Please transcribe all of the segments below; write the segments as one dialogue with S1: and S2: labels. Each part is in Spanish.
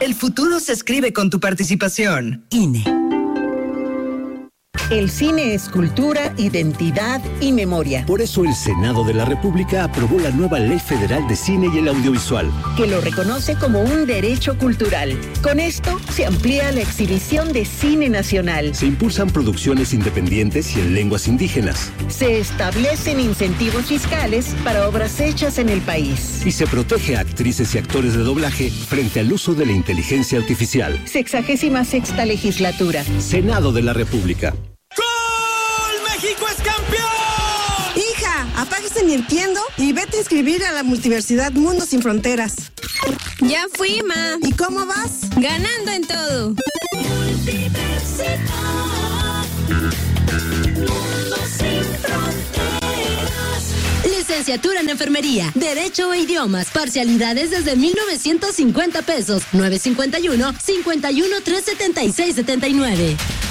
S1: El futuro se escribe con tu participación. INE.
S2: El cine es cultura, identidad y memoria.
S3: Por eso el Senado de la República aprobó la nueva Ley Federal de Cine y el Audiovisual,
S2: que lo reconoce como un derecho cultural. Con esto se amplía la exhibición de cine nacional.
S3: Se impulsan producciones independientes y en lenguas indígenas.
S2: Se establecen incentivos fiscales para obras hechas en el país.
S3: Y se protege a actrices y actores de doblaje frente al uso de la inteligencia artificial.
S2: 66ª legislatura.
S3: Senado de la República.
S4: ¡México es campeón!
S5: Hija, apáguese Nintendo y vete a inscribir a la Multiversidad Mundo Sin Fronteras.
S6: Ya fui, ma.
S5: ¿Y cómo vas?
S6: Ganando en todo.
S7: Multiversidad Mundo Sin Fronteras.
S8: Licenciatura en Enfermería, Derecho e Idiomas, parcialidades desde 1,950 pesos, 951-51-376-79.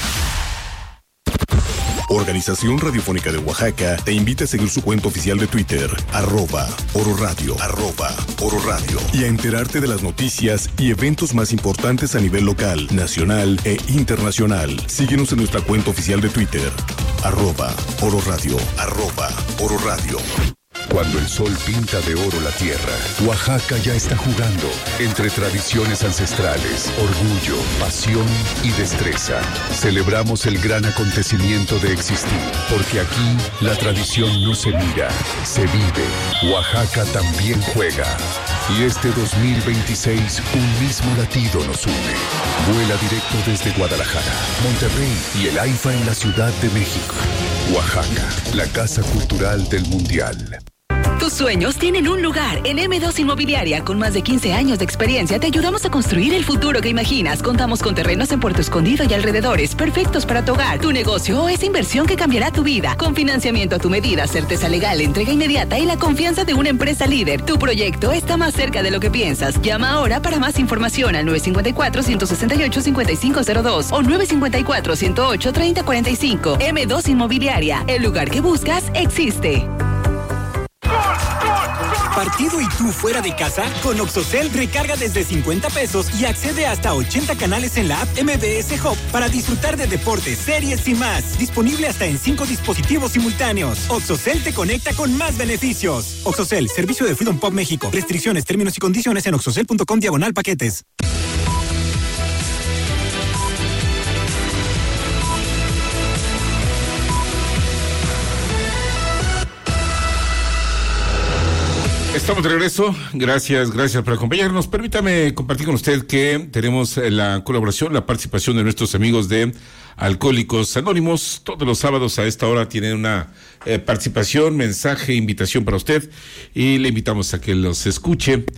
S9: Organización Radiofónica de Oaxaca te invita a seguir su cuenta oficial de Twitter, @Oro Radio, @Oro Radio, y a enterarte de las noticias y eventos más importantes a nivel local, nacional e internacional. Síguenos en nuestra cuenta oficial de Twitter, @Oro Radio, @Oro Radio.
S10: Cuando el sol pinta de oro la tierra, Oaxaca ya está jugando entre tradiciones ancestrales, orgullo, pasión y destreza. Celebramos el gran acontecimiento de existir, porque aquí la tradición no se mira, se vive. Oaxaca también juega. Y este 2026, un mismo latido nos une. Vuela directo desde Guadalajara, Monterrey y el AIFA en la Ciudad de México. Oaxaca, la casa cultural del Mundial.
S11: Tus sueños tienen un lugar. En M2 Inmobiliaria, con más de 15 años de experiencia, te ayudamos a construir el futuro que imaginas. Contamos con terrenos en Puerto Escondido y alrededores, perfectos para tu hogar, tu negocio o esa inversión que cambiará tu vida. Con financiamiento a tu medida, certeza legal, entrega inmediata y la confianza de una empresa líder. Tu proyecto está más cerca de lo que piensas. Llama ahora para más información al 954-168-5502 o 954-108-3045. M2 Inmobiliaria, el lugar que buscas existe.
S4: ¿Partido y tú fuera de casa? Con Oxocel recarga desde 50 pesos y accede hasta 80 canales en la app MBS Hub para disfrutar de deportes, series y más. Disponible hasta en 5 dispositivos simultáneos. Oxocel te conecta con más beneficios. Oxocel, servicio de Freedom Pop México. Restricciones, términos y condiciones en oxocel.com/paquetes.
S12: Estamos de regreso. Gracias por acompañarnos. Permítame compartir con usted que tenemos la colaboración, la participación de nuestros amigos de Alcohólicos Anónimos. Todos los sábados a esta hora tienen una participación, mensaje, invitación para usted y le invitamos a que los escuche.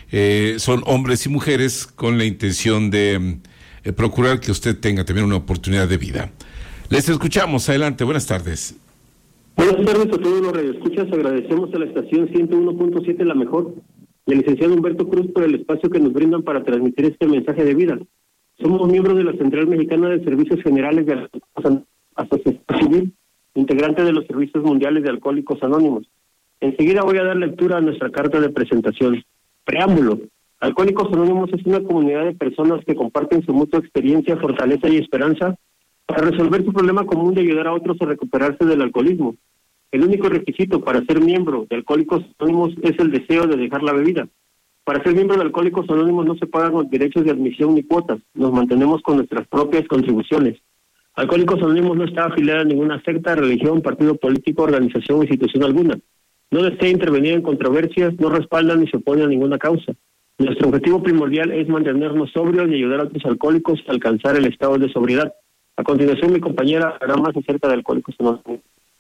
S12: Son hombres y mujeres con la intención de procurar que usted tenga también una oportunidad de vida. Les escuchamos. Adelante. Buenas tardes.
S13: Buenas tardes a todos los radioescuchas. Agradecemos a la estación 101.7 La Mejor y al licenciado Humberto Cruz por el espacio que nos brindan para transmitir este mensaje de vida. Somos miembros de la Central Mexicana de Servicios Generales de Asociación Civil, integrante de los Servicios Mundiales de Alcohólicos Anónimos. Enseguida voy a dar lectura a nuestra carta de presentación. Preámbulo. Alcohólicos Anónimos es una comunidad de personas que comparten su mutua experiencia, fortaleza y esperanza para resolver su problema común de ayudar a otros a recuperarse del alcoholismo. El único requisito para ser miembro de Alcohólicos Anónimos es el deseo de dejar la bebida. Para ser miembro de Alcohólicos Anónimos no se pagan los derechos de admisión ni cuotas, nos mantenemos con nuestras propias contribuciones. Alcohólicos Anónimos no está afiliada a ninguna secta, religión, partido político, organización o institución alguna. No desea intervenir en controversias, no respalda ni se opone a ninguna causa. Nuestro objetivo primordial es mantenernos sobrios y ayudar a otros alcohólicos a alcanzar el estado de sobriedad. A continuación, mi compañera hará más acerca de Alcohólicos Anónimos.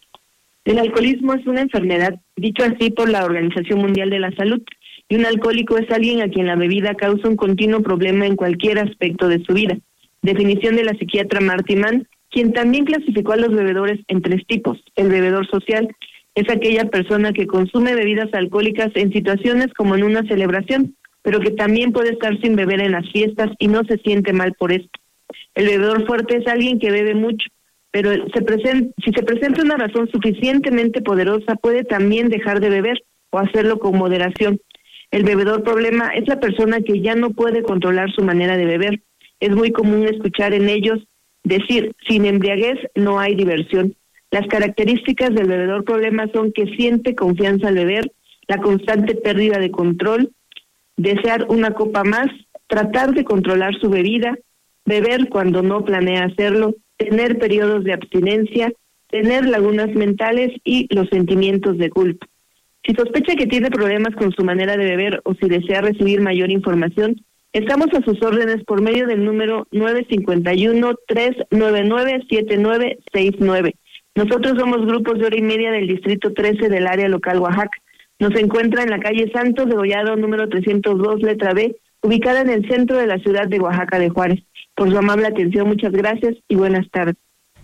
S14: El alcoholismo es una enfermedad, dicho así por la Organización Mundial de la Salud, y un alcohólico es alguien a quien la bebida causa un continuo problema en cualquier aspecto de su vida. Definición de la psiquiatra Marty Mann, quien también clasificó a los bebedores en 3 tipos. El bebedor social es aquella persona que consume bebidas alcohólicas en situaciones como en una celebración, pero que también puede estar sin beber en las fiestas y no se siente mal por esto. El bebedor fuerte es alguien que bebe mucho, pero si se presenta una razón suficientemente poderosa, puede también dejar de beber o hacerlo con moderación. El bebedor problema es la persona que ya no puede controlar su manera de beber. Es muy común escuchar en ellos decir, sin embriaguez no hay diversión. Las características del bebedor problema son que siente confianza al beber, la constante pérdida de control, desear una copa más, tratar de controlar su bebida, beber cuando no planea hacerlo, tener periodos de abstinencia, tener lagunas mentales y los sentimientos de culpa. Si sospecha que tiene problemas con su manera de beber o si desea recibir mayor información, estamos a sus órdenes por medio del número 951-399-7969. Nosotros somos Grupos de Hora y Media del Distrito 13 del área local Oaxaca. Nos encuentra en la calle Santos Degollado número 302, letra B, ubicada en el centro de la ciudad de Oaxaca de Juárez. Por su amable atención, muchas gracias y buenas tardes.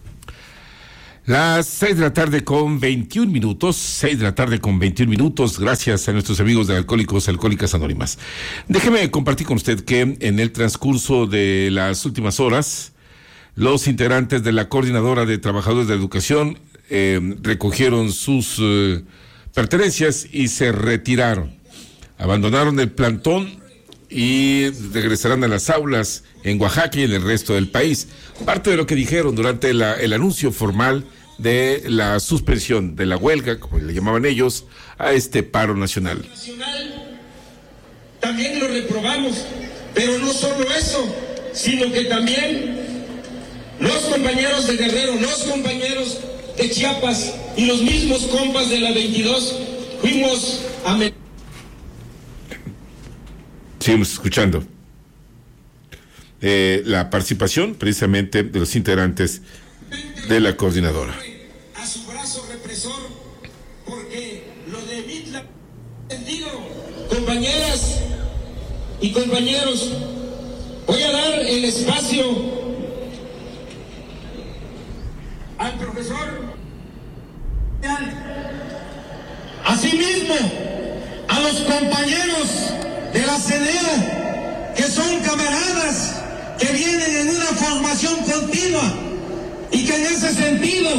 S12: Las 6 de la tarde con 21 minutos, 6 de la tarde con 21 minutos, gracias a nuestros amigos de Alcohólicas Anónimas. Déjeme compartir con usted que en el transcurso de las últimas horas, los integrantes de la Coordinadora de Trabajadores de Educación recogieron sus pertenencias y se retiraron. Abandonaron el plantón y regresarán a las aulas en Oaxaca y en el resto del país. Parte de lo que dijeron durante el anuncio formal de la suspensión de la huelga, como le llamaban ellos, a este paro nacional.
S15: También lo reprobamos, pero no solo eso, sino que también los compañeros de Guerrero, los compañeros de Chiapas y los mismos compas de la 22 fuimos a...
S12: Seguimos escuchando la participación precisamente de los integrantes de la coordinadora.
S15: A su brazo represor, porque lo de Mitla entendido. Compañeras y compañeros, voy a dar el espacio al profesor. Asimismo, a los compañeros de la CENEO, que son camaradas que vienen en una formación continua y que en ese sentido,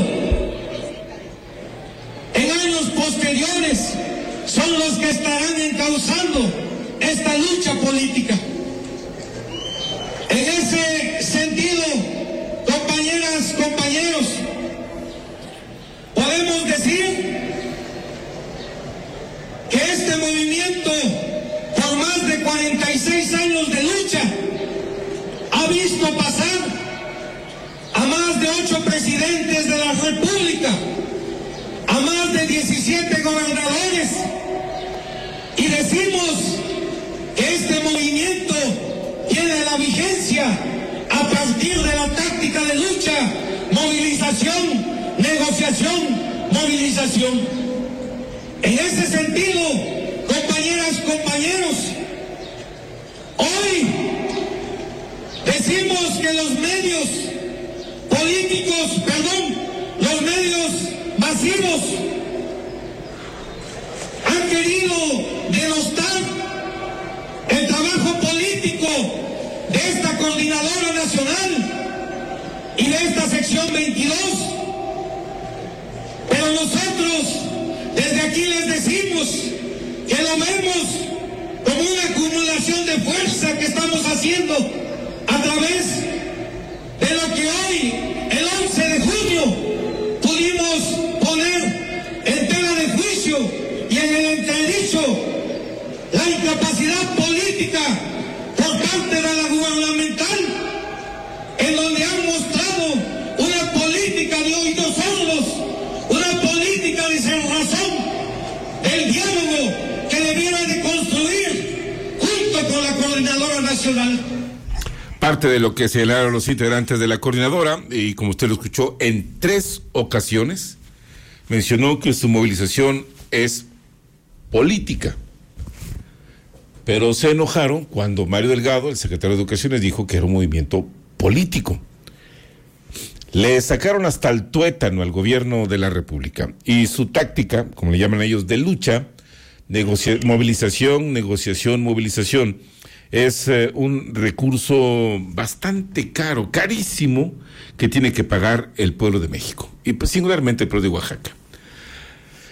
S15: en años posteriores, son los que estarán encauzando esta lucha política. En ese sentido, compañeras, compañeros, podemos decir que este movimiento, por más de 46 años de lucha, ha visto pasar a más de 8 presidentes de la República, a más de 17 gobernadores, y decimos que este movimiento tiene la vigencia a partir de la táctica de lucha, movilización, negociación, movilización. En ese sentido, compañeras, compañeros, hoy decimos que los medios políticos, los medios masivos han querido denostar el trabajo político de esta coordinadora nacional y de esta sección 22, pero nosotros desde aquí les decimos que lo vemos como una acumulación de fuerza que estamos haciendo a través de lo que hoy, el 11 de junio, pudimos poner en tela de juicio y en el entredicho la incapacidad política por parte de la gubernamental, en donde han mostrado una política de oídos sordos, una política de cerrazón del diálogo que debiera de construir junto con la Coordinadora Nacional.
S12: Parte de lo que señalaron los integrantes de la coordinadora, y como usted lo escuchó en 3 ocasiones, mencionó que su movilización es política. Pero se enojaron cuando Mario Delgado, el secretario de Educación, les dijo que era un movimiento político. Le sacaron hasta el tuétano al gobierno de la República. Y su táctica, como le llaman ellos, de lucha, movilización, negociación, movilización, es un recurso bastante caro, carísimo, que tiene que pagar el pueblo de México. Y pues singularmente el pueblo de Oaxaca.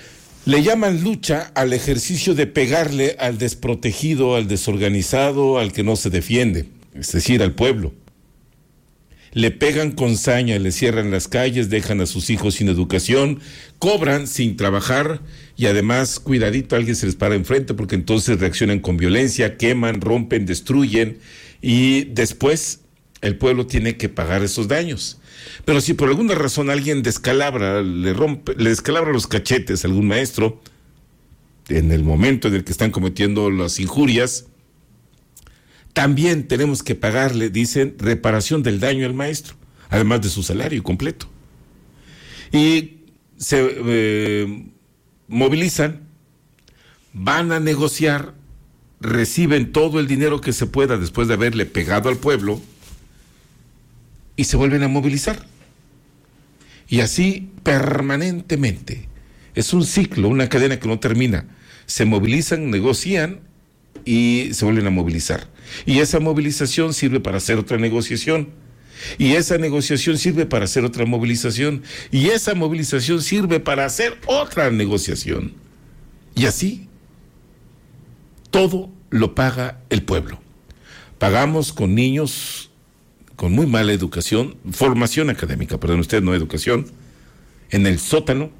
S12: Le llaman lucha al ejercicio de pegarle al desprotegido, al desorganizado, al que no se defiende, es decir, al pueblo. Le pegan con saña, le cierran las calles, dejan a sus hijos sin educación, cobran sin trabajar y además, cuidadito, alguien se les para enfrente porque entonces reaccionan con violencia, queman, rompen, destruyen y después el pueblo tiene que pagar esos daños. Pero si por alguna razón alguien descalabra, le descalabra los cachetes a algún maestro en el momento en el que están cometiendo las injurias, también tenemos que pagarle, dicen, reparación del daño al maestro, además de su salario completo. Y se movilizan, van a negociar, reciben todo el dinero que se pueda después de haberle pegado al pueblo y se vuelven a movilizar. Y así permanentemente. Es un ciclo, una cadena que no termina. Se movilizan, negocian y se vuelven a movilizar. Y esa movilización sirve para hacer otra negociación. Y esa negociación sirve para hacer otra movilización. Y esa movilización sirve para hacer otra negociación. Y así, todo lo paga el pueblo. Pagamos con niños con muy mala educación, formación académica, perdón, usted no educación, en el sótano,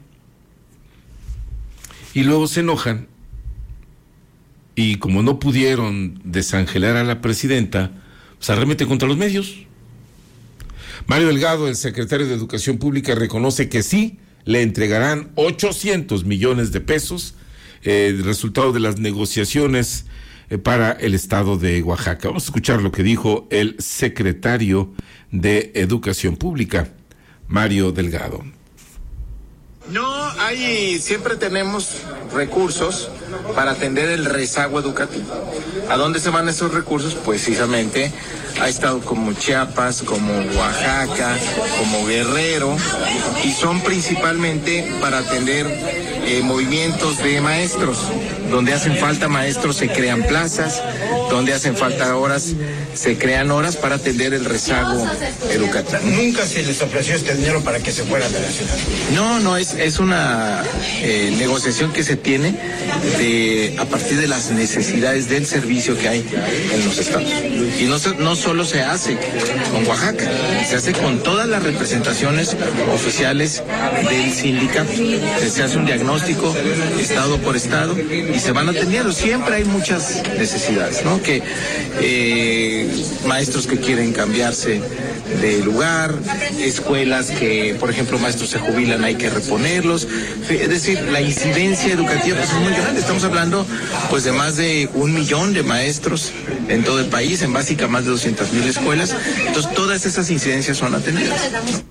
S12: y luego se enojan, y como no pudieron desangelar a la presidenta, se arremete contra los medios. Mario Delgado, el secretario de Educación Pública, reconoce que sí, le entregarán 800 millones de pesos, el resultado de las negociaciones para el estado de Oaxaca. Vamos a escuchar lo que dijo el secretario de Educación Pública, Mario Delgado.
S16: Siempre tenemos recursos para atender el rezago educativo. ¿A dónde se van esos recursos? Pues precisamente a estados como Chiapas, como Oaxaca, como Guerrero, y son principalmente para atender movimientos de maestros. Donde hacen falta maestros se crean plazas, donde hacen falta horas se crean horas para atender el rezago educativo.
S17: ¿Nunca se les ofreció este dinero para que se fueran de la ciudad?
S16: No, es una negociación que se tiene a partir de las necesidades del servicio que hay en los estados. Y no solo se hace con Oaxaca, se hace con todas las representaciones oficiales del sindicato. Se hace un diagnóstico estado por estado y se van atendiendo. Siempre hay muchas necesidades, ¿no? Que maestros que quieren cambiarse de lugar, escuelas que, por ejemplo, maestros se jubilan, hay que reponerlos. Es decir, la incidencia educativa pues, es muy grande. Estamos hablando pues de más de 1 millón de maestros en todo el país, en básica más de 200,000 escuelas. Entonces, todas esas incidencias son atendidas.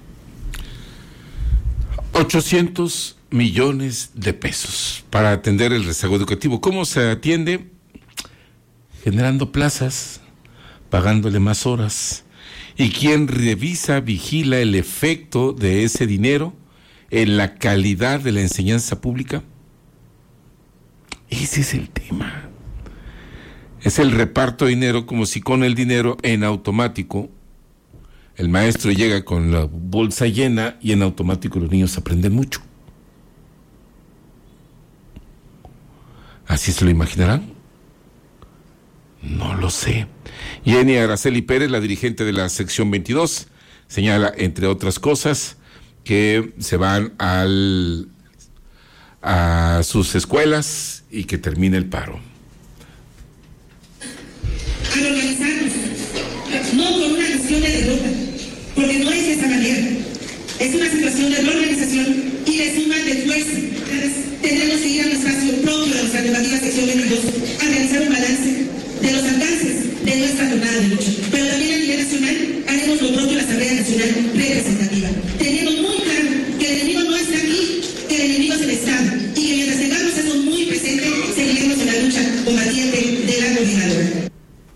S12: 800 millones de pesos para atender el rezago educativo. ¿Cómo se atiende? Generando plazas, pagándole más horas. ¿Y quién revisa, vigila el efecto de ese dinero en la calidad de la enseñanza pública? Ese es el tema. Es el reparto de dinero, como si con el dinero en automático el maestro llega con la bolsa llena y en automático los niños aprenden mucho. ¿Así se lo imaginarán? No lo sé. Jenny Araceli Pérez, la dirigente de la sección 22, señala, entre otras cosas, que se van a sus escuelas y que termine el paro.
S18: Al organizarnos, no por una cuestión de derrota, porque no es de esa manera. Es una situación de reorganización y de suma de fuerza. Tendremos que ir a un espacio propio de nuestra normativa sección 22 a realizar un balance de los alcances de nuestra jornada de lucha. Pero también a nivel nacional haremos lo propio en la Asamblea Nacional Representativa, teniendo muy claro que el enemigo no está aquí, que el enemigo es el Estado, y que mientras tengamos eso muy presente, seguiremos en la lucha combatiente de la coordinadora.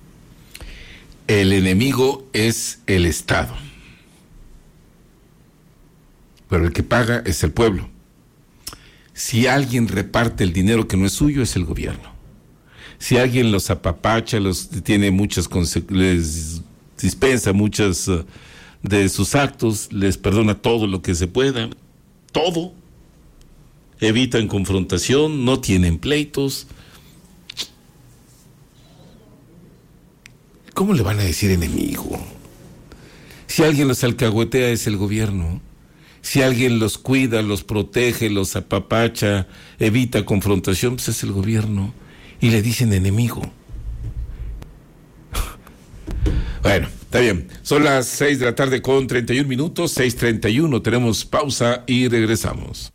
S12: El enemigo es el Estado, pero el que paga es el pueblo. Si alguien reparte el dinero que no es suyo, es el gobierno. Si alguien los apapacha, tiene les dispensa muchas de sus actos, les perdona todo lo que se pueda, todo, evitan confrontación, no tienen pleitos. ¿Cómo le van a decir enemigo? Si alguien los alcahuetea es el gobierno. Si alguien los cuida, los protege, los apapacha, evita confrontación, pues es el gobierno. Y le dicen enemigo. Bueno, está bien. Son las 6 de la tarde con 31 minutos, 6:31. Tenemos pausa y regresamos.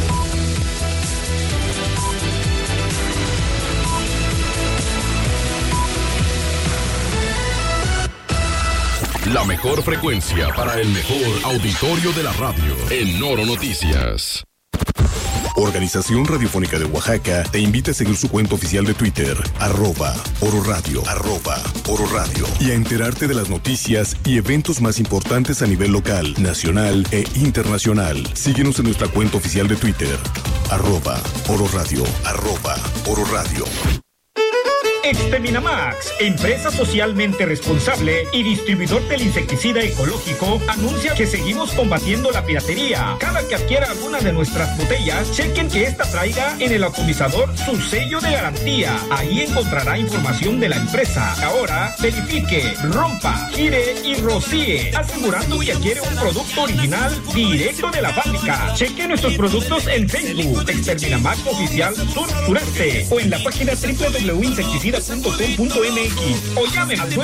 S10: La mejor frecuencia para el mejor auditorio de la radio en Oro Noticias.
S9: Organización Radiofónica de Oaxaca te invita a seguir su cuenta oficial de Twitter, @Oro Radio, @Oro Radio, y a enterarte de las noticias y eventos más importantes a nivel local, nacional e internacional. Síguenos en nuestra cuenta oficial de Twitter, @Oro Radio, @Oro Radio.
S19: Exterminamax, empresa socialmente responsable y distribuidor del insecticida ecológico, anuncia que seguimos combatiendo la piratería. Cada que adquiera alguna de nuestras botellas, chequen que esta traiga en el atomizador su sello de garantía. Ahí encontrará información de la empresa. Ahora, verifique, rompa, gire y rocíe, asegurando que adquiere un producto original directo de la fábrica. Cheque nuestros productos en Facebook, Exterminamax Oficial Sur Sureste, o en la página www.insecticida.com.mx, o llamen al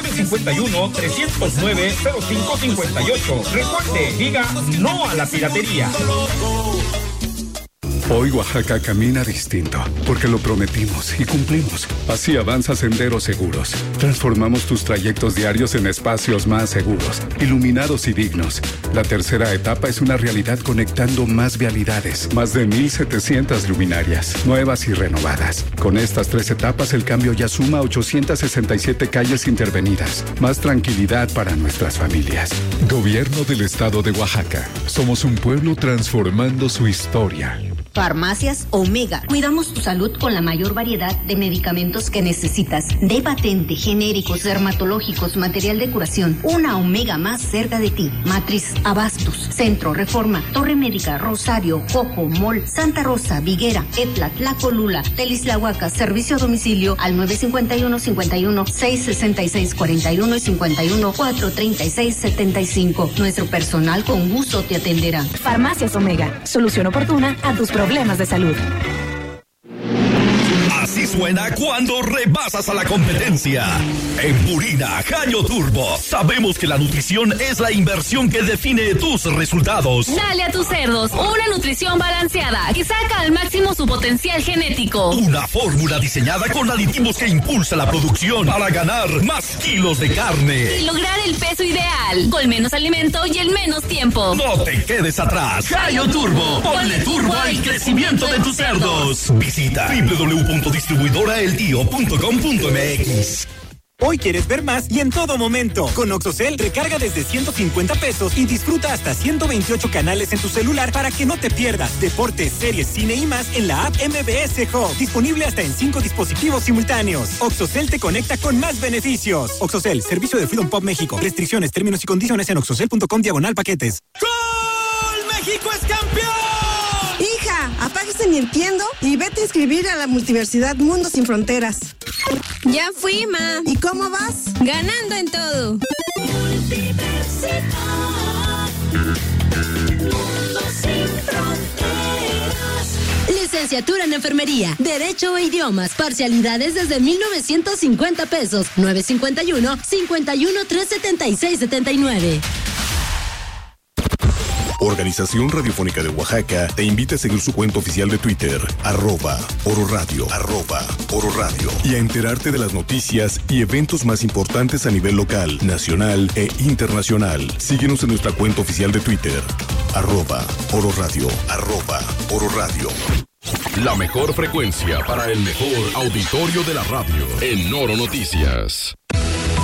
S19: 951-309-0558. Recuerde, diga no a la piratería.
S20: Hoy Oaxaca camina distinto, porque lo prometimos y cumplimos. Así avanza Senderos Seguros. Transformamos tus trayectos diarios en espacios más seguros, iluminados y dignos. La tercera etapa es una realidad conectando más vialidades, más de 1,700 luminarias, nuevas y renovadas. Con estas 3 etapas el cambio ya suma 867 calles intervenidas. Más tranquilidad para nuestras familias.
S10: Gobierno del Estado de Oaxaca. Somos un pueblo transformando su historia.
S8: Farmacias Omega. Cuidamos tu salud con la mayor variedad de medicamentos que necesitas. De patente, genéricos, dermatológicos, material de curación. Una Omega más cerca de ti. Matriz Abastos, Centro Reforma, Torre Médica, Rosario, Jojo, Mol, Santa Rosa, Viguera, Etla, Tlacolula, Telisláhuaca. Servicio a domicilio al 951-51-666-41 y 51-436-75. Nuestro personal con gusto te atenderá.
S11: Farmacias Omega. Solución oportuna a tus problemas de salud.
S21: Así suena cuando rebasas a la competencia. En Purina Gallo Turbo sabemos que la nutrición es la inversión que define tus resultados.
S22: Dale a tus cerdos una nutrición balanceada que saca al máximo su potencial genético.
S21: Una fórmula diseñada con aditivos que impulsa la producción para ganar más kilos de carne
S22: y lograr el peso ideal, con menos alimento y en menos tiempo.
S21: No te quedes atrás. Gallo Turbo, ponle turbo al crecimiento de tus cerdos. Visita www.distribuidoraeltio.com.mx.
S4: Hoy quieres ver más y en todo momento. Con Oxocel recarga desde 150 pesos y disfruta hasta 128 canales en tu celular para que no te pierdas deportes, series, cine y más en la app MBS Hub. Disponible hasta en 5 dispositivos simultáneos. Oxocel te conecta con más beneficios. Oxocel, servicio de Freedom Pop México. Restricciones, términos y condiciones en oxocel.com/paquetes.
S19: ¡Gol! ¡México es campeón!
S5: Hija, apáguese mi Entiendo y vete a inscribir a la Multiversidad Mundo Sin Fronteras.
S6: Ya fui, ma.
S5: ¿Y cómo vas?
S6: Ganando en todo.
S7: Multiversidad. Mundo Sin Fronteras.
S8: Licenciatura en Enfermería, Derecho e Idiomas, parcialidades desde 1,950 pesos, 951-51-376-79.
S9: Organización Radiofónica de Oaxaca te invita a seguir su cuenta oficial de Twitter, @Oro Radio, @Oro Radio, y a enterarte de las noticias y eventos más importantes a nivel local, nacional e internacional. Síguenos en nuestra cuenta oficial de Twitter, @Oro Radio, @Oro Radio.
S10: La mejor frecuencia para el mejor auditorio de la radio en Oro Noticias.